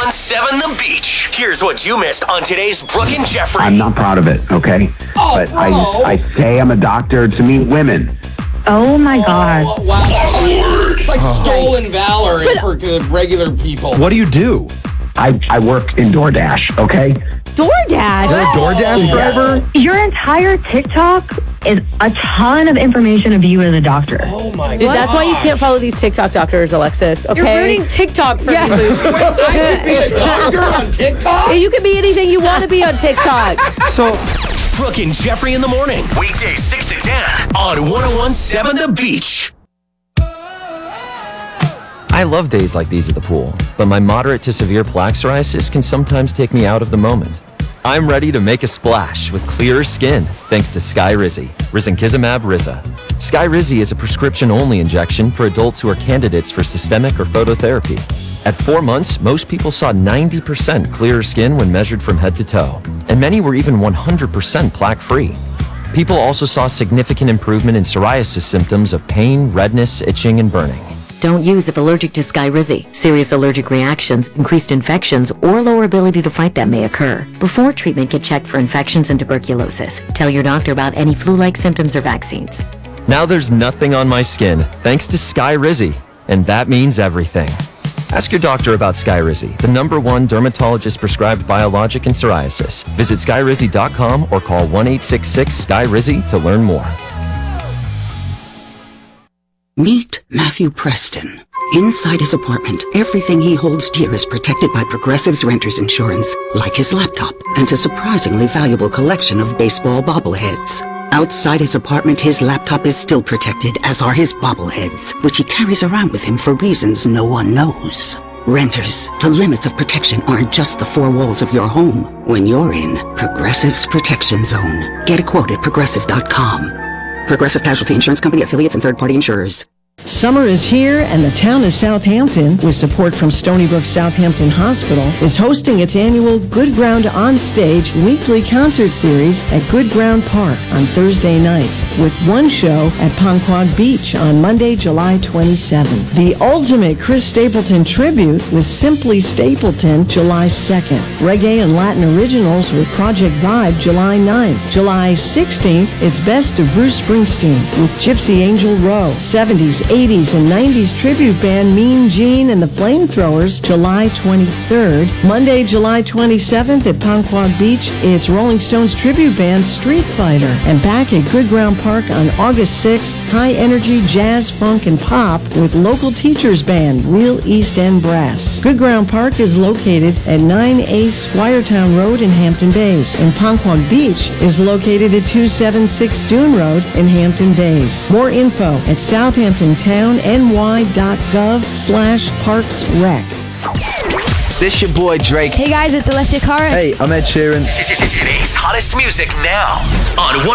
1017 The Beach. Here's what you missed on today's Brooke and Jeffrey. I'm not proud of it, okay? But I say I'm a doctor to meet women. Oh my God. Wow. It's like stolen valor for good regular people. What do you do? I work in DoorDash, okay? DoorDash? You're a DoorDash driver? Your entire TikTok is a ton of information of you as a doctor. Oh my God. Dude, that's why you can't follow these TikTok doctors, Alexis. Okay? You're ruining TikTok for me, Luke. Wait, I could be a doctor on TikTok? Yeah, you can be anything you want to be on TikTok. So, Brooke and Jeffrey in the morning. Weekdays 6 to 10 on 1017 The Beach. I love days like these at the pool, but my moderate to severe plaque psoriasis can sometimes take me out of the moment. I'm ready to make a splash with clearer skin thanks to Skyrizi, risankizumab Riza. Skyrizi is a prescription-only injection for adults who are candidates for systemic or phototherapy. At 4 months, most people saw 90% clearer skin when measured from head to toe, and many were even 100% plaque-free. People also saw significant improvement in psoriasis symptoms of pain, redness, itching, and burning. Don't use if allergic to Skyrizi. Serious allergic reactions, increased infections, or lower ability to fight them may occur. Before treatment, get checked for infections and tuberculosis. Tell your doctor about any flu-like symptoms or vaccines. Now there's nothing on my skin thanks to Skyrizi, and that means everything. Ask your doctor about Skyrizi, the #1 dermatologist-prescribed biologic in psoriasis. Visit skyrizi.com or call 1-866-SKYRIZI to learn more. Meet Matthew Preston. Inside his apartment, everything he holds dear is protected by Progressive's Renter's Insurance, like his laptop and a surprisingly valuable collection of baseball bobbleheads. Outside his apartment, his laptop is still protected, as are his bobbleheads, which he carries around with him for reasons no one knows. Renters, the limits of protection aren't just the four walls of your home. When you're in Progressive's Protection Zone, get a quote at Progressive.com. Progressive Casualty Insurance Company, affiliates, and third-party insurers. Summer is here, and the town of Southampton, with support from Stony Brook Southampton Hospital, is hosting its annual Good Ground On Stage weekly concert series at Good Ground Park on Thursday nights, with one show at Ponquag Beach on Monday, July 27th. The ultimate Chris Stapleton tribute with Simply Stapleton, July 2nd. Reggae and Latin originals with Project Vibe, July 9th. July 16th, it's Best of Bruce Springsteen with Gypsy Angel Row. 70s, 80s, and 90s tribute band Mean Gene and the Flamethrowers, July 23rd. Monday, July 27th at Ponquag Beach, it's Rolling Stones tribute band Street Fighter. And back at Good Ground Park on August 6th, high-energy jazz, funk, and pop with local teachers band Real East End Brass. Good Ground Park is located at 9A Squiretown Road in Hampton Bays, and Ponquag Beach is located at 276 Dune Road in Hampton Bays. More info at southamptontownny.gov/parksrec. this your boy Drake. Hey guys, it's Alessia Cara. Hey, I'm Ed Sheeran. Today's hottest music now on